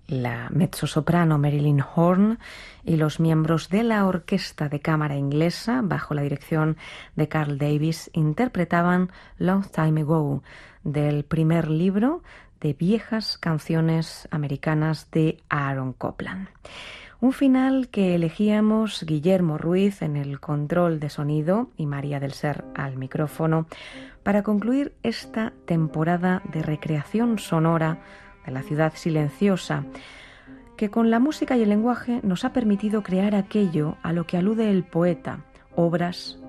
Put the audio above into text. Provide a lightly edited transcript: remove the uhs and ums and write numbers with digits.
la mezzosoprano Marilyn Horne y los miembros de la Orquesta de Cámara Inglesa, bajo la dirección de Carl Davis, interpretaban Long Time Ago, del primer libro de viejas canciones americanas de Aaron Copland. Un final que elegíamos Guillermo Ruiz en el control de sonido y María del Ser al micrófono para concluir esta temporada de recreación sonora de la ciudad silenciosa, que con la música y el lenguaje nos ha permitido crear aquello a lo que alude el poeta, obras